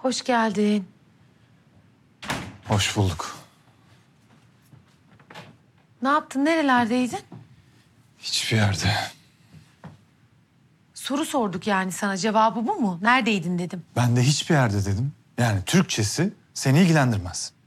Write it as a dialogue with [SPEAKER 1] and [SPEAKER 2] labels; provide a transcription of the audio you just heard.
[SPEAKER 1] Hoş geldin.
[SPEAKER 2] Hoş bulduk.
[SPEAKER 1] Ne yaptın? Nerelerdeydin?
[SPEAKER 2] Hiçbir yerde.
[SPEAKER 1] Soru sorduk yani sana. Cevabı bu mu? Neredeydin dedim.
[SPEAKER 2] Ben de hiçbir yerde dedim. Yani Türkçesi seni ilgilendirmez.